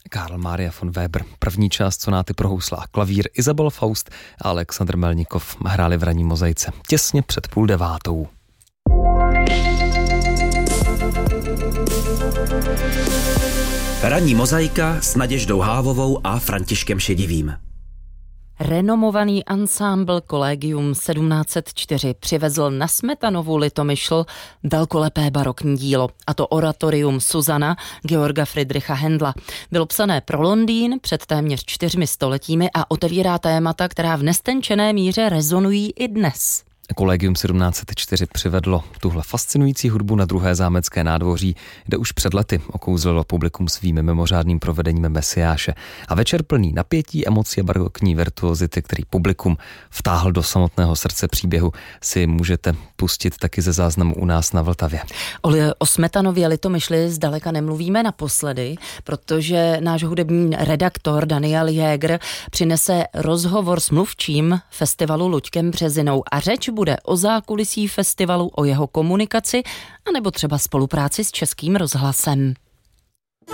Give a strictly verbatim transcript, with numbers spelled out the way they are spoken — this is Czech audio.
Karl Maria von Weber. První část sonáty prohousla klavír Isabel Faust a Alexandr Melnikov hráli v ranní mozaice těsně před půl devátou. Ranní mozaika s Naděždou Hávovou a Františkem Šedivým. Renomovaný ansámbl Collegium sedmnáct set čtyři přivezl na Smetanovu Litomyšl velkolepé barokní dílo, a to oratorium Susana Georga Friedricha Händla. Bylo psané pro Londýn před téměř čtyřmi stoletími a otevírá témata, která v nestenčené míře rezonují i dnes. Collegium sedmnáct set čtyři přivedlo tuhle fascinující hudbu na druhé zámecké nádvoří, kde už před lety okouzlilo publikum svým mimořádným provedením Mesiáše. A večer plný napětí, emocí a barokní virtuozity, který publikum vtáhl do samotného srdce příběhu, si můžete pustit taky ze záznamu u nás na Vltavě. O Smetanově Litomyšli zdaleka nemluvíme naposledy, protože náš hudební redaktor Daniel Jäger přinese rozhovor s mluvčím festivalu Luďkem Březinou a řeč bude o zákulisí festivalu, o jeho komunikaci anebo třeba spolupráci s Českým rozhlasem.